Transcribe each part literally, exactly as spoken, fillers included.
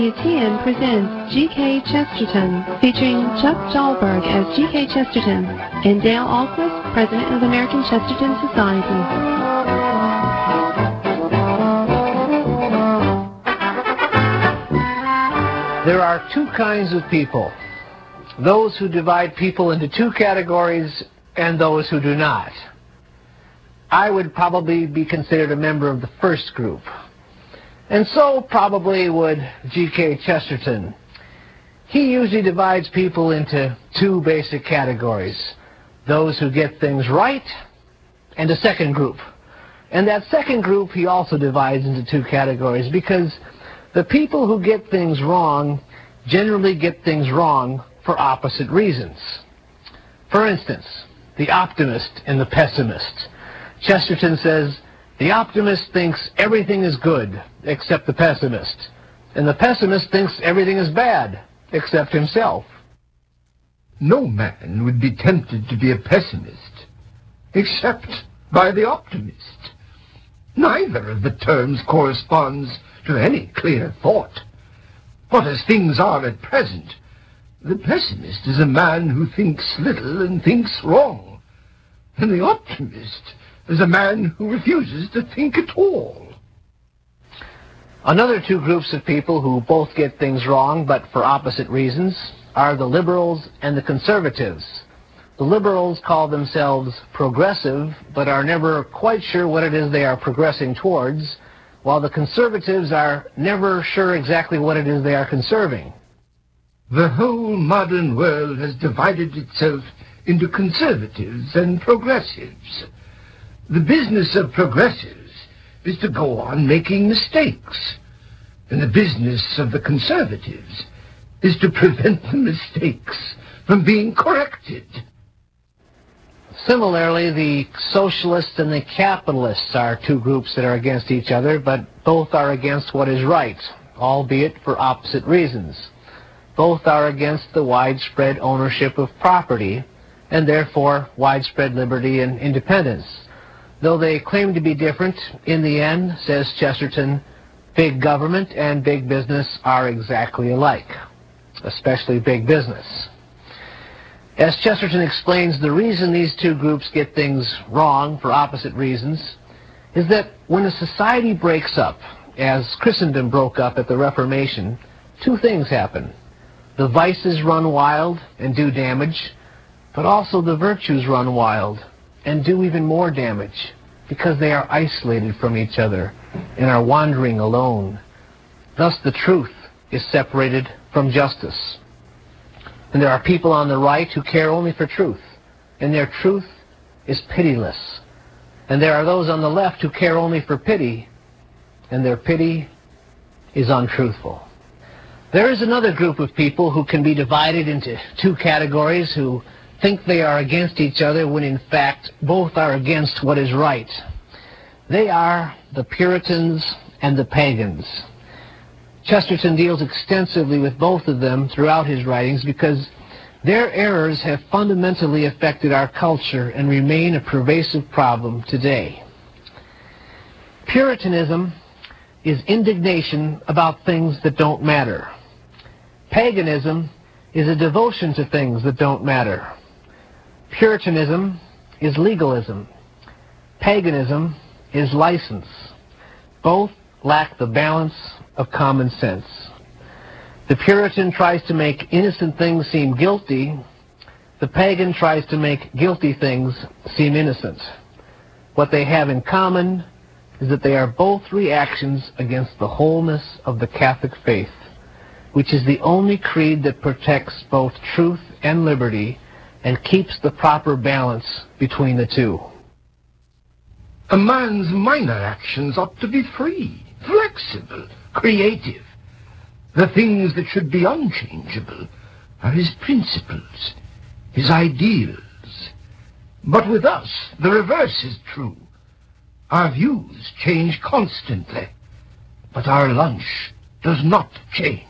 W T N presents G K Chesterton, featuring Chuck Dahlberg as G K Chesterton and Dale Ahlquist, President of the American Chesterton Society. There are two kinds of people. Those who divide people into two categories and those who do not. I would probably be considered a member of the first group. And so probably would G K Chesterton. He usually divides people into two basic categories. Those who get things right and a second group. And that second group he also divides into two categories because the people who get things wrong generally get things wrong for opposite reasons. For instance, the optimist and the pessimist. Chesterton says, the optimist thinks everything is good except the pessimist, and the pessimist thinks everything is bad except himself. No man would be tempted to be a pessimist except by the optimist. Neither of the terms corresponds to any clear thought. But as things are at present, the pessimist is a man who thinks little and thinks wrong, and the optimist is a man who refuses to think at all. Another two groups of people who both get things wrong, but for opposite reasons, are the liberals and the conservatives. The liberals call themselves progressive, but are never quite sure what it is they are progressing towards, while the conservatives are never sure exactly what it is they are conserving. The whole modern world has divided itself into conservatives and progressives. The business of progressives is to go on making mistakes, and the business of the conservatives is to prevent the mistakes from being corrected. Similarly, the socialists and the capitalists are two groups that are against each other, but both are against what is right, albeit for opposite reasons. Both are against the widespread ownership of property, and therefore widespread liberty and independence. Though they claim to be different, in the end, says Chesterton, big government and big business are exactly alike, especially big business. As Chesterton explains, the reason these two groups get things wrong for opposite reasons is that when a society breaks up, as Christendom broke up at the Reformation, two things happen. The vices run wild and do damage, but also the virtues run wild and do even more damage because they are isolated from each other and are wandering alone. Thus the truth is separated from justice. And there are people on the right who care only for truth, and their truth is pitiless. And there are those on the left who care only for pity, and their pity is untruthful. There is another group of people who can be divided into two categories, who think they are against each other when in fact both are against what is right. They are the Puritans and the pagans. Chesterton deals extensively with both of them throughout his writings because their errors have fundamentally affected our culture and remain a pervasive problem today. Puritanism is indignation about things that don't matter. Paganism is a devotion to things that don't matter. Puritanism is legalism. Paganism is license. Both lack the balance of common sense. The Puritan tries to make innocent things seem guilty. The pagan tries to make guilty things seem innocent. What they have in common is that they are both reactions against the wholeness of the Catholic faith, which is the only creed that protects both truth and liberty and keeps the proper balance between the two. A man's minor actions ought to be free, flexible, creative. The things that should be unchangeable are his principles, his ideals. But with us, the reverse is true. Our views change constantly, but our lunch does not change.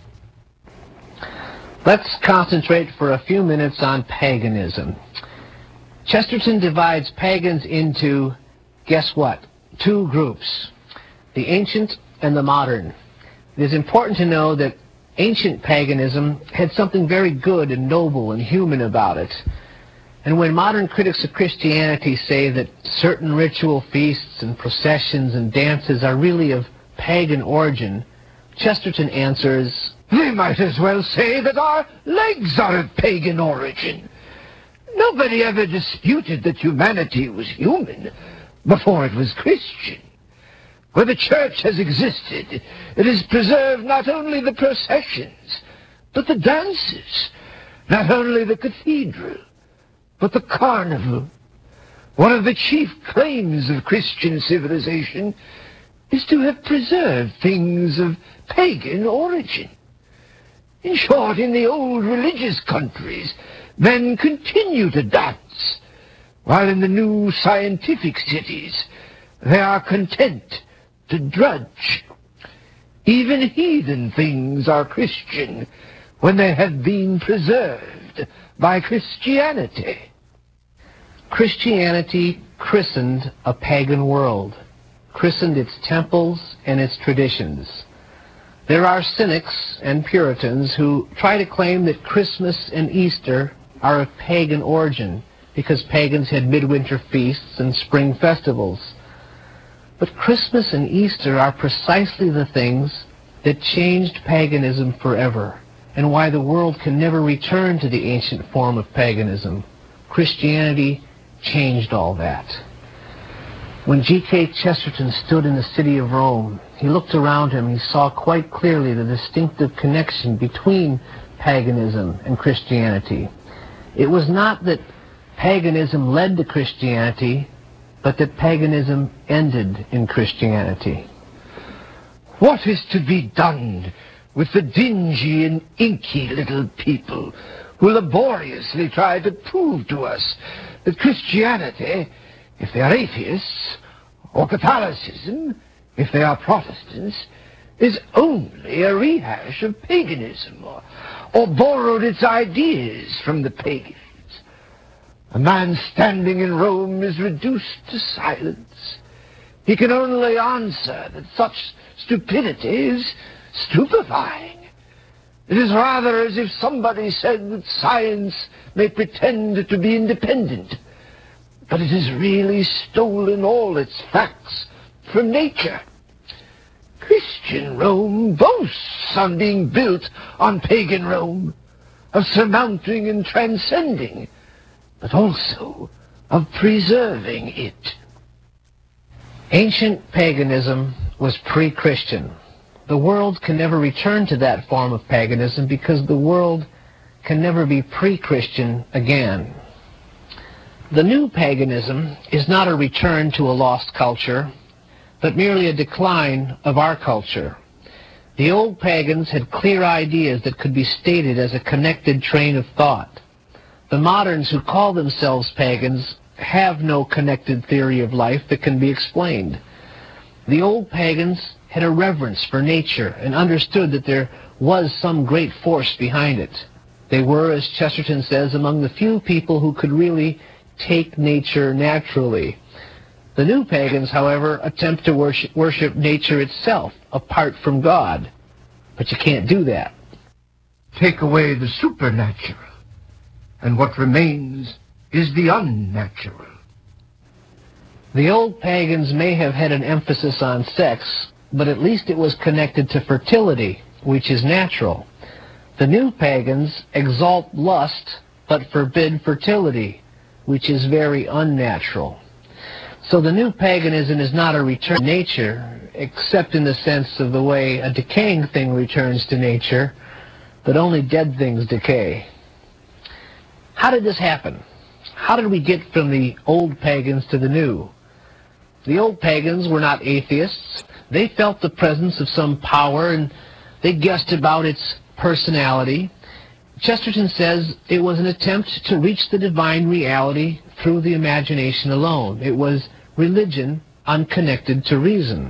Let's concentrate for a few minutes on paganism. Chesterton divides pagans into, guess what, two groups, the ancient and the modern. It is important to know that ancient paganism had something very good and noble and human about it. And when modern critics of Christianity say that certain ritual feasts and processions and dances are really of pagan origin, Chesterton answers, "They might as well say that our legs are of pagan origin. Nobody ever disputed that humanity was human before it was Christian. Where the church has existed, it has preserved not only the processions, but the dances, not only the cathedral, but the carnival. One of the chief claims of Christian civilization is to have preserved things of pagan origin. In short, in the old religious countries, men continue to dance, while in the new scientific cities, they are content to drudge. Even heathen things are Christian when they have been preserved by Christianity." Christianity christened a pagan world, christened its temples and its traditions. There are cynics and Puritans who try to claim that Christmas and Easter are of pagan origin because pagans had midwinter feasts and spring festivals. But Christmas and Easter are precisely the things that changed paganism forever, and why the world can never return to the ancient form of paganism. Christianity changed all that. When G K Chesterton stood in the city of Rome, he looked around him. He saw quite clearly the distinctive connection between paganism and Christianity. It was not that paganism led to Christianity, but that paganism ended in Christianity. "What is to be done with the dingy and inky little people who laboriously try to prove to us that Christianity, if they are atheists, or Catholicism, if they are Protestants, is only a rehash of paganism, or, or borrowed its ideas from the pagans? A man standing in Rome is reduced to silence. He can only answer that such stupidity is stupefying. It is rather as if somebody said that science may pretend to be independent, but it has really stolen all its facts from nature. Christian Rome boasts on being built on pagan Rome, of surmounting and transcending, but also of preserving it." Ancient paganism was pre-Christian. The world can never return to that form of paganism because the world can never be pre-Christian again. The new paganism is not a return to a lost culture, but merely a decline of our culture. The old pagans had clear ideas that could be stated as a connected train of thought. The moderns who call themselves pagans have no connected theory of life that can be explained. The old pagans had a reverence for nature and understood that there was some great force behind it. They were, as Chesterton says, among the few people who could really take nature naturally. The new pagans, however, attempt to worship, worship nature itself apart from God. But you can't do that. Take away the supernatural, and what remains is the unnatural. The old pagans may have had an emphasis on sex, but at least it was connected to fertility, which is natural. The new pagans exalt lust, but forbid fertility, which is very unnatural. So the new paganism is not a return to nature, except in the sense of the way a decaying thing returns to nature, but only dead things decay. How did this happen? How did we get from the old pagans to the new? The old pagans were not atheists. They felt the presence of some power, and they guessed about its personality. Chesterton says it was an attempt to reach the divine reality through the imagination alone. It was religion unconnected to reason.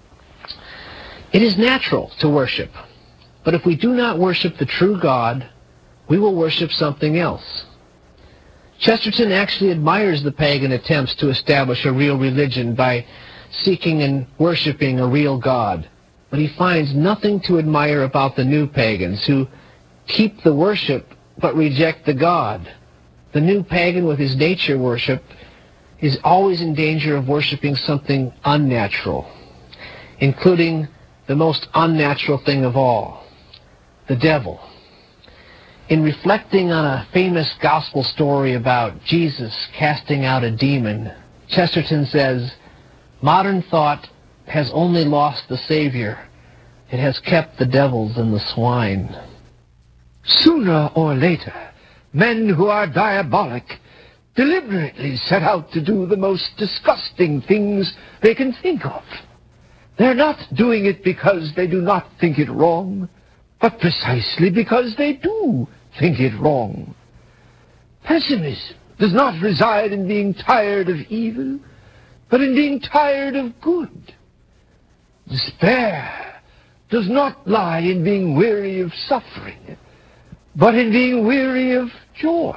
It is natural to worship, but if we do not worship the true God, we will worship something else. Chesterton actually admires the pagan attempts to establish a real religion by seeking and worshiping a real God. But he finds nothing to admire about the new pagans who keep the worship but reject the God. The new pagan with his nature worship is always in danger of worshiping something unnatural, including the most unnatural thing of all, the devil. In reflecting on a famous gospel story about Jesus casting out a demon, Chesterton says, "Modern thought has only lost the Savior. It has kept the devils and the swine." Sooner or later, men who are diabolic deliberately set out to do the most disgusting things they can think of. They're not doing it because they do not think it wrong, but precisely because they do think it wrong. Pessimism does not reside in being tired of evil, but in being tired of good. Despair does not lie in being weary of suffering, but in being weary of joy.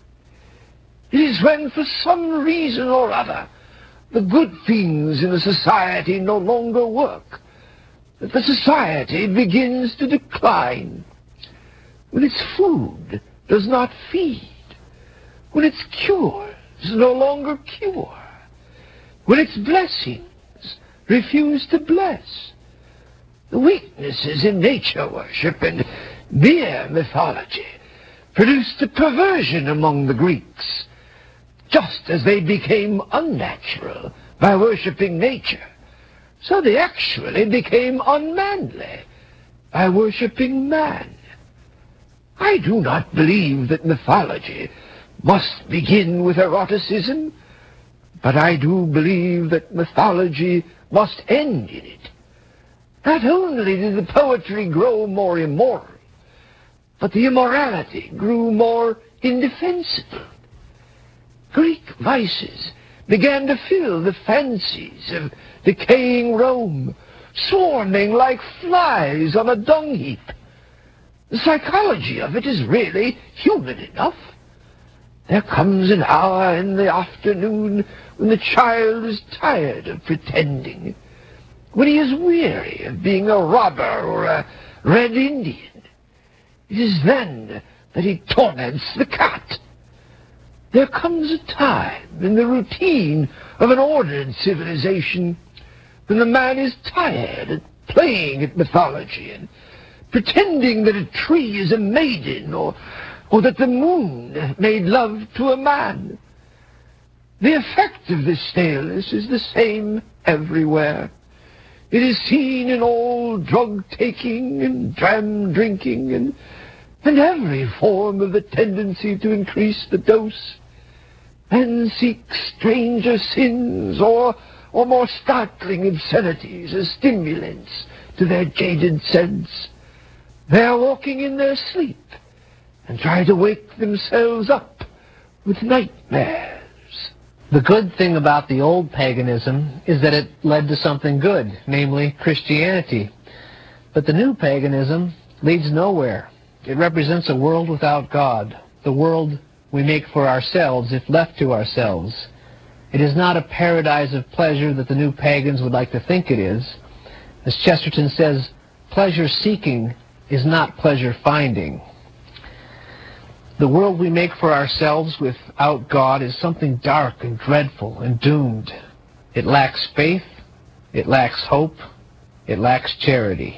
It is when, for some reason or other, the good things in a society no longer work, that the society begins to decline. When its food does not feed, when its cures no longer cure, when its blessings refuse to bless. The weaknesses in nature worship and mere mythology produced a perversion among the Greeks, just as they became unnatural by worshipping nature, so they actually became unmanly by worshipping man. I do not believe that mythology must begin with eroticism, but I do believe that mythology must end in it. Not only did the poetry grow more immoral, but the immorality grew more indefensible. Greek vices began to fill the fancies of decaying Rome, swarming like flies on a dung heap. The psychology of it is really human enough. There comes an hour in the afternoon when the child is tired of pretending, when he is weary of being a robber or a Red Indian. It is then that he torments the cat. There comes a time in the routine of an ordered civilization when the man is tired of playing at mythology and pretending that a tree is a maiden or, or that the moon made love to a man. The effect of this staleness is the same everywhere. It is seen in all drug-taking and dram-drinking and, and every form of the tendency to increase the dose. Men seek stranger sins or, or more startling obscenities as stimulants to their jaded sense. They are walking in their sleep and try to wake themselves up with nightmares. The good thing about the old paganism is that it led to something good, namely Christianity. But the new paganism leads nowhere. It represents a world without God, the world we make for ourselves if left to ourselves. It is not a paradise of pleasure that the new pagans would like to think it is. As Chesterton says, pleasure-seeking is not pleasure-finding. The world we make for ourselves without God is something dark and dreadful and doomed. It lacks faith, it lacks hope, it lacks charity.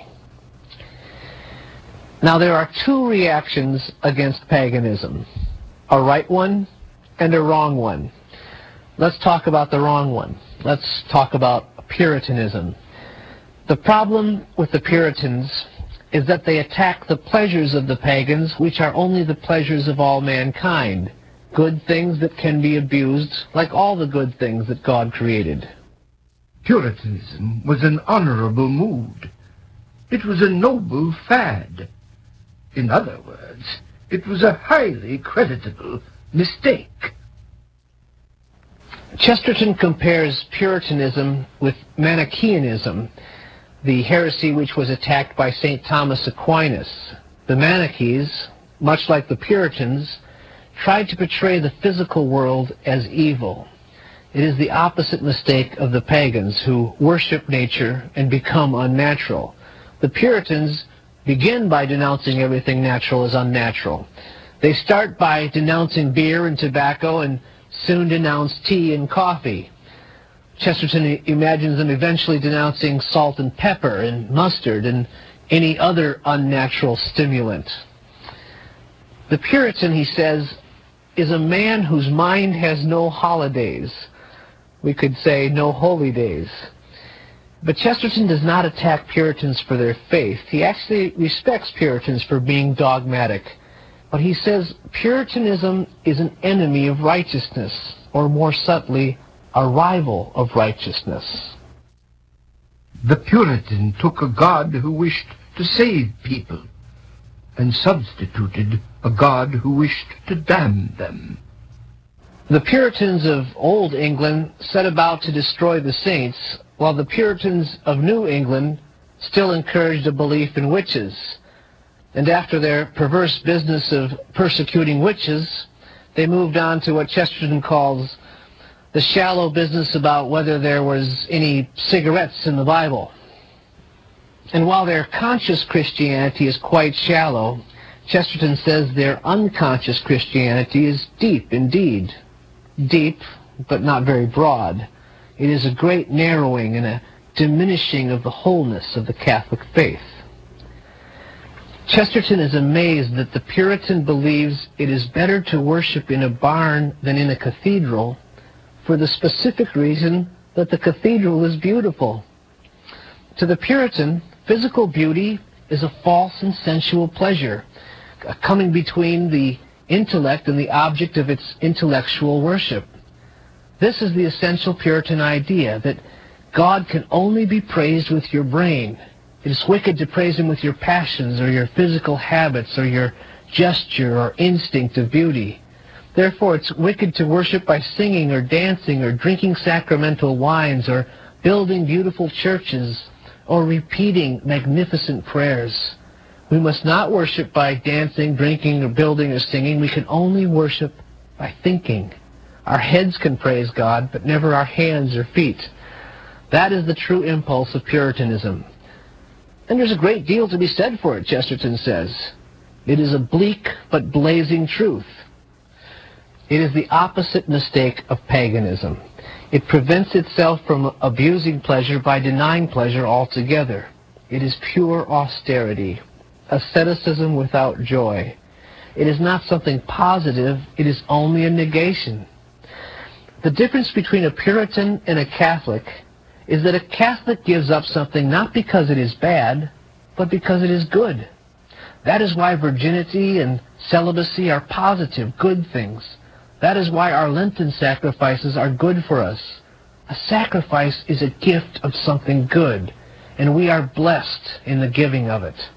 Now there are two reactions against paganism, a right one and a wrong one. Let's talk about the wrong one. Let's talk about Puritanism. The problem with the Puritans is that they attack the pleasures of the pagans, which are only the pleasures of all mankind, good things that can be abused, like all the good things that God created. Puritanism was an honorable mood. It was a noble fad. In other words, it was a highly creditable mistake. Chesterton compares Puritanism with Manichaeanism, the heresy which was attacked by Saint Thomas Aquinas. The Manichees, much like the Puritans, tried to portray the physical world as evil. It is the opposite mistake of the pagans who worship nature and become unnatural. The Puritans begin by denouncing everything natural as unnatural. They start by denouncing beer and tobacco and soon denounce tea and coffee. Chesterton imagines them eventually denouncing salt and pepper and mustard and any other unnatural stimulant. The Puritan, he says, is a man whose mind has no holidays. We could say no holy days. But Chesterton does not attack Puritans for their faith. He actually respects Puritans for being dogmatic. But he says Puritanism is an enemy of righteousness, or more subtly, a rival of righteousness. The Puritan took a God who wished to save people and substituted a God who wished to damn them. The Puritans of Old England set about to destroy the saints, while the Puritans of New England still encouraged a belief in witches. And after their perverse business of persecuting witches, they moved on to what Chesterton calls the shallow business about whether there was any cigarettes in the Bible. And while their conscious Christianity is quite shallow, Chesterton says their unconscious Christianity is deep indeed. Deep, but not very broad. It is a great narrowing and a diminishing of the wholeness of the Catholic faith. Chesterton is amazed that the Puritan believes it is better to worship in a barn than in a cathedral, for the specific reason that the cathedral is beautiful. To the Puritan, physical beauty is a false and sensual pleasure, coming between the intellect and the object of its intellectual worship. This is the essential Puritan idea, that God can only be praised with your brain. It is wicked to praise him with your passions or your physical habits or your gesture or instinct of beauty. Therefore, it's wicked to worship by singing or dancing or drinking sacramental wines or building beautiful churches or repeating magnificent prayers. We must not worship by dancing, drinking, or building or singing. We can only worship by thinking. Our heads can praise God, but never our hands or feet. That is the true impulse of Puritanism. And there's a great deal to be said for it, Chesterton says. It is a bleak but blazing truth. It is the opposite mistake of paganism. It prevents itself from abusing pleasure by denying pleasure altogether. It is pure austerity, asceticism without joy. It is not something positive, it is only a negation. The difference between a Puritan and a Catholic is that a Catholic gives up something not because it is bad, but because it is good. That is why virginity and celibacy are positive, good things. That is why our Lenten sacrifices are good for us. A sacrifice is a gift of something good, and we are blessed in the giving of it.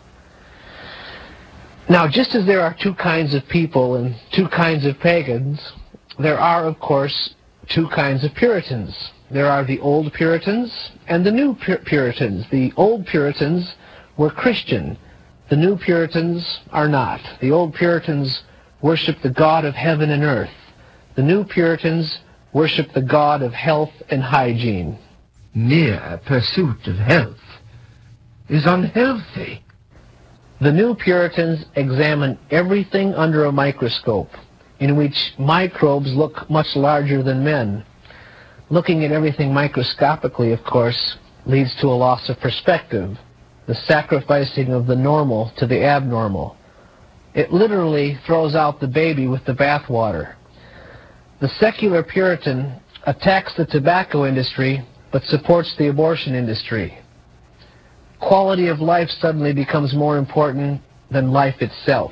Now, just as there are two kinds of people and two kinds of pagans, there are, of course, two kinds of Puritans. There are the old Puritans and the new Pur- Puritans. The old Puritans were Christian. The new Puritans are not. The old Puritans worship the God of heaven and earth. The new Puritans worship the God of health and hygiene. Mere pursuit of health is unhealthy. The new Puritans examine everything under a microscope, in which microbes look much larger than men. Looking at everything microscopically, of course, leads to a loss of perspective, the sacrificing of the normal to the abnormal. It literally throws out the baby with the bathwater. The secular Puritan attacks the tobacco industry, but supports the abortion industry. Quality of life suddenly becomes more important than life itself.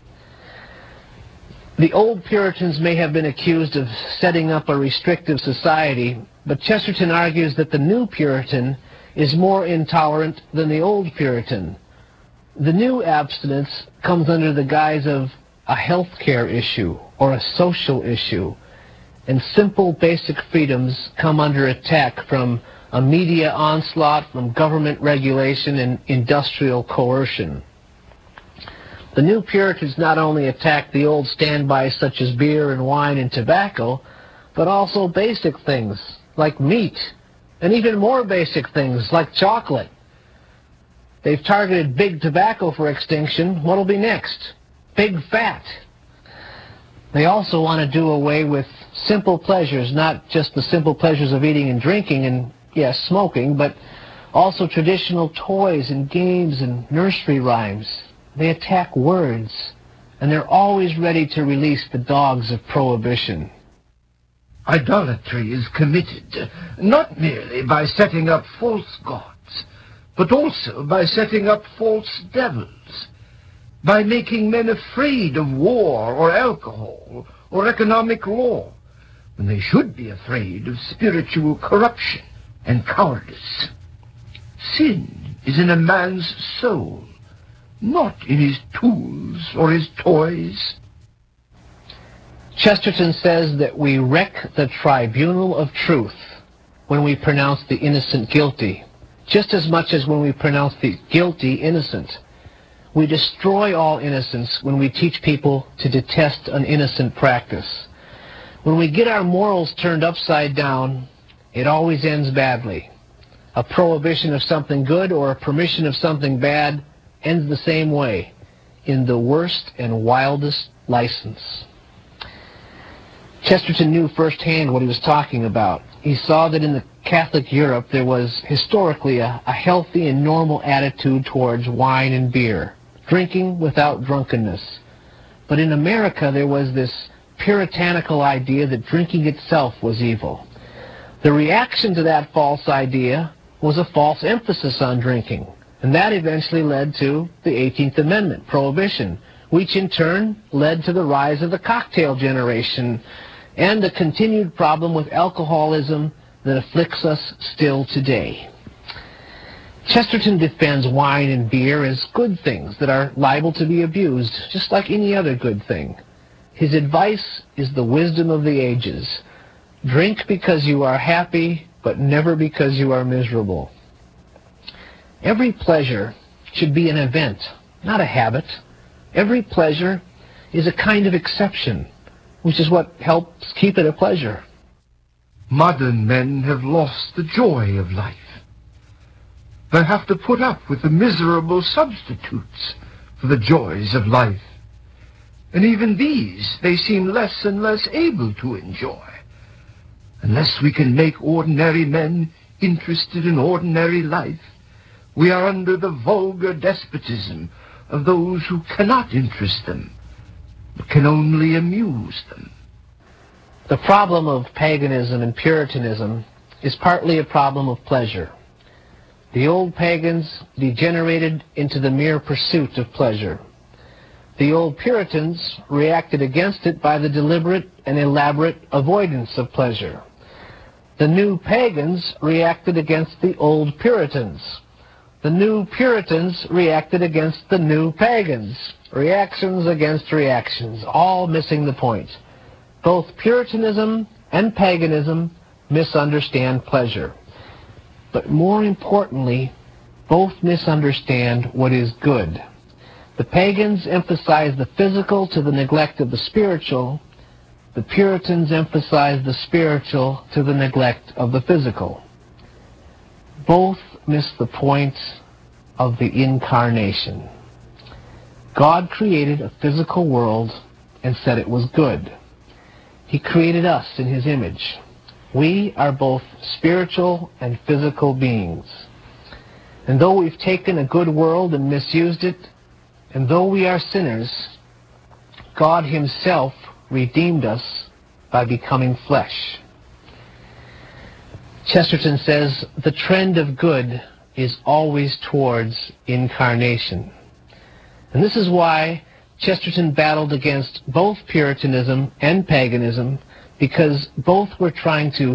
The old Puritans may have been accused of setting up a restrictive society, but Chesterton argues that the new Puritan is more intolerant than the old Puritan. The new abstinence comes under the guise of a health care issue or a social issue, and simple basic freedoms come under attack from a media onslaught, from government regulation and industrial coercion. The new Puritans not only attack the old standbys such as beer and wine and tobacco, but also basic things like meat, and even more basic things like chocolate. They've targeted big tobacco for extinction. What'll be next? Big fat. They also want to do away with simple pleasures, not just the simple pleasures of eating and drinking and, yes, smoking, but also traditional toys and games and nursery rhymes. They attack words, and they're always ready to release the dogs of prohibition. Idolatry is committed not merely by setting up false gods, but also by setting up false devils, by making men afraid of war or alcohol or economic law, when they should be afraid of spiritual corruption and cowardice. Sin is in a man's soul, not in his tools or his toys. Chesterton says that we wreck the tribunal of truth when we pronounce the innocent guilty, just as much as when we pronounce the guilty innocent. We destroy all innocence when we teach people to detest an innocent practice. When we get our morals turned upside down, it always ends badly. A prohibition of something good or a permission of something bad ends the same way, in the worst and wildest license. Chesterton knew firsthand what he was talking about. He saw that in the Catholic Europe there was historically a, a healthy and normal attitude towards wine and beer, drinking without drunkenness. But in America there was this puritanical idea that drinking itself was evil. The reaction to that false idea was a false emphasis on drinking, and that eventually led to the eighteenth Amendment, prohibition, which in turn led to the rise of the cocktail generation and the continued problem with alcoholism that afflicts us still today. Chesterton defends wine and beer as good things that are liable to be abused, just like any other good thing. His advice is the wisdom of the ages. Drink because you are happy, but never because you are miserable. Every pleasure should be an event, not a habit. Every pleasure is a kind of exception, which is what helps keep it a pleasure. Modern men have lost the joy of life. They have to put up with the miserable substitutes for the joys of life. And even these they seem less and less able to enjoy. Unless we can make ordinary men interested in ordinary life, we are under the vulgar despotism of those who cannot interest them, but can only amuse them. The problem of paganism and Puritanism is partly a problem of pleasure. The old pagans degenerated into the mere pursuit of pleasure. The old Puritans reacted against it by the deliberate and elaborate avoidance of pleasure. The new pagans reacted against the old Puritans. The new Puritans reacted against the new pagans. Reactions against reactions, all missing the point. Both Puritanism and paganism misunderstand pleasure. But more importantly, both misunderstand what is good. The pagans emphasize the physical to the neglect of the spiritual. The Puritans emphasize the spiritual to the neglect of the physical. Both miss the point of the incarnation. God created a physical world and said it was good. He created us in His image. We are both spiritual and physical beings. And though we've taken a good world and misused it, and though we are sinners, God Himself redeemed us by becoming flesh. Chesterton says, the trend of good is always towards incarnation. And this is why Chesterton battled against both Puritanism and paganism, because both were trying to